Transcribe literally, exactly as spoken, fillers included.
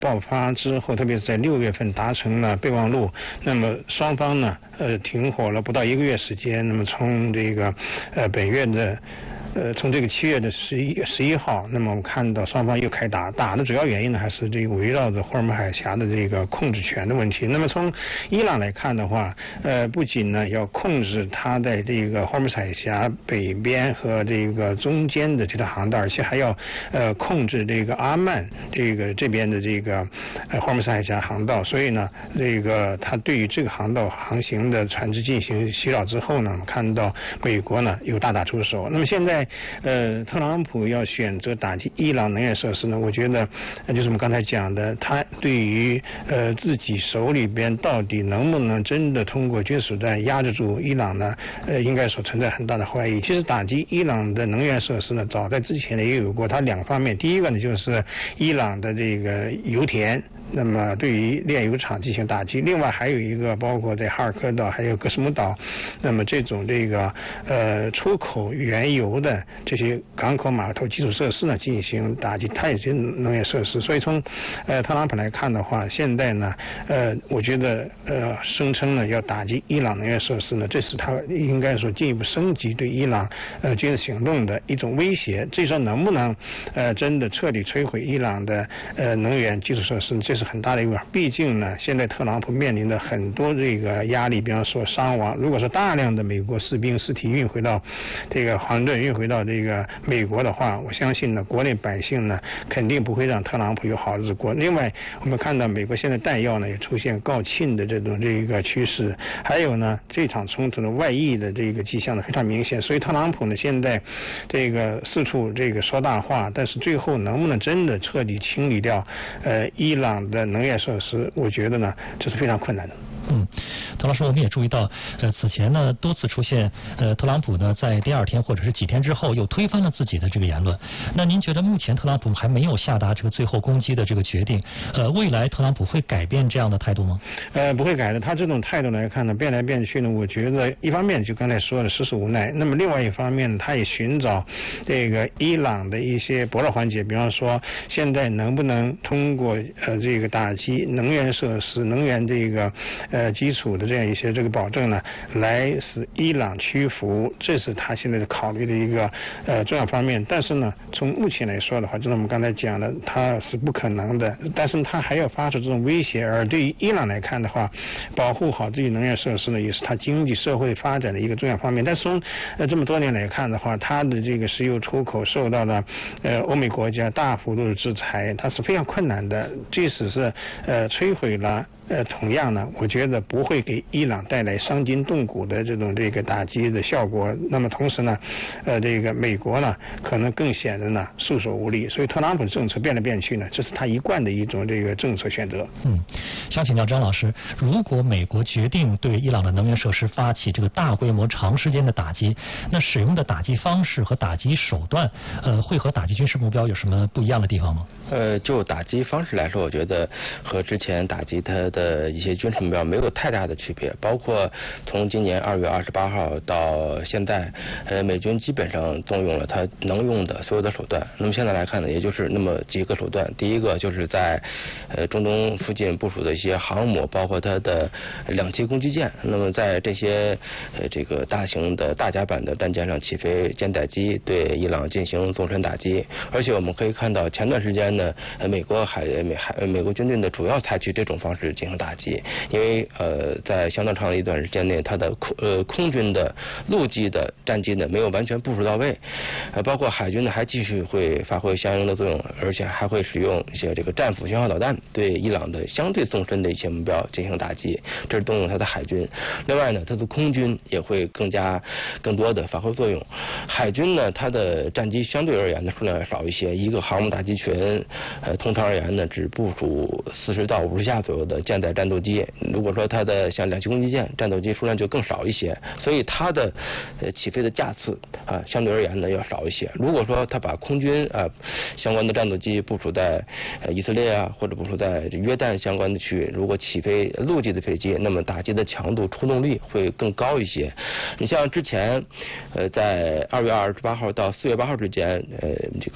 爆发之后，特别是在六月份达成了备忘录，那么双方呢，呃，停火了不到一个月时间。那么从这个，呃，本月的。呃，从这个七月的十一十一号，那么我们看到双方又开打，打的主要原因呢，还是这个围绕着霍尔木海峡的这个控制权的问题。那么从伊朗来看的话，呃，不仅呢要控制它在这个霍尔木海峡北边和这个中间的这条航道，而且还要呃控制这个阿曼这个这边的这个呃霍尔木海峡航道。所以呢，这个它对于这个航道航行的船只进行袭扰之后呢，我们看到美国呢又大打出手。那么现在。呃，特朗普要选择打击伊朗能源设施呢，我觉得就是我们刚才讲的，他对于呃自己手里边到底能不能真的通过军事手段压制住伊朗呢？呃，应该说存在很大的怀疑。其实打击伊朗的能源设施呢，早在之前呢也有过，它两方面，第一个呢就是伊朗的这个油田。那么对于炼油厂进行打击，另外还有一个包括在哈尔科岛还有格什木岛，那么这种这个呃出口原油的这些港口码头基础设施呢进行打击，它也是能源设施。所以从呃特朗普来看的话，现在呢呃我觉得呃声称呢要打击伊朗能源设施呢，这是他应该说进一步升级对伊朗呃军事行动的一种威胁。至于说能不能呃真的彻底摧毁伊朗的呃能源基础设施，这是很大的一个，毕竟呢，现在特朗普面临的很多这个压力，比方说伤亡。如果说大量的美国士兵尸体运回到这个华盛顿，运回到这个美国的话，我相信呢，国内百姓呢肯定不会让特朗普有好日子过。另外，我们看到美国现在弹药呢也出现告罄的这种这个趋势，还有呢，这场冲突的外溢的这个迹象呢非常明显。所以特朗普呢现在这个四处这个说大话，但是最后能不能真的彻底清理掉呃伊朗的能源设施，我觉得呢这是非常困难的。 嗯，唐老师，我们也注意到，呃，此前呢多次出现，呃，特朗普呢在第二天或者是几天之后又推翻了自己的这个言论。那您觉得目前特朗普还没有下达这个最后攻击的这个决定，呃，未来特朗普会改变这样的态度吗？ 呃，不会改的。他这种态度来看呢，变来变去呢，我觉得一方面就刚才说的实属无奈，那么另外一方面他也寻找这个伊朗的一些薄弱环节，比方说现在能不能通过呃这个打击能源设施、能源这个呃基础的这样一些这个保证呢，来使伊朗屈服，这是他现在的考虑的一个呃重要方面。但是呢，从目前来说的话，就像我们刚才讲的，他是不可能的，但是他还要发出这种威胁。而对于伊朗来看的话，保护好自己能源设施呢，也是他经济社会发展的一个重要方面。但是从呃这么多年来看的话，他的这个石油出口受到了呃欧美国家大幅度的制裁，它是非常困难的。即使是呃摧毁了。呃，同样呢，我觉得不会给伊朗带来伤筋动骨的这种这个打击的效果。那么同时呢，呃，这个美国呢，可能更显得呢束手无力。所以特朗普的政策变来变去呢，这是他一贯的一种这个政策选择。 嗯，想请教张老师，如果美国决定对伊朗的能源设施发起这个大规模、长时间的打击，那使用的打击方式和打击手段，呃，会和打击军事目标有什么不一样的地方吗？ 呃，就打击方式来说，我觉得和之前打击它的一些军事目标没有太大的区别。包括从今年二月二十八号到现在，呃，美军基本上动用了它能用的所有的手段。那么现在来看呢，也就是那么几个手段。第一个就是在呃中东附近部署的一些航母，包括它的两栖攻击舰。那么在这些呃这个大型的大甲板的战舰上起飞舰载机，对伊朗进行纵深打击。而且我们可以看到，前段时间呢，美国海美海美国军队呢主要采取这种方式进行打击，因为呃在相当长的一段时间内，它的空呃空军的陆基的战机呢没有完全部署到位，呃包括海军呢还继续会发挥相应的作用，而且还会使用一些这个战斧巡航导弹对伊朗的相对纵深的一些目标进行打击，这是动用它的海军。另外呢，它的空军也会更加更多的发挥作用。海军呢，它的战机相对而言呢数量要少一些，一个航母打击群，呃通常而言呢只部署四十到五十架左右的舰载战斗机。如果说它的像两栖攻击舰战斗机数量就更少一些，所以它的呃起飞的架次啊相对而言呢要少一些。如果说它把空军啊相关的战斗机部署在呃以色列啊或者部署在约旦相关的区域，如果起飞陆基的飞机，那么打击的强度出动力会更高一些。你像之前呃在二月二十八号到四月八号之间，呃这个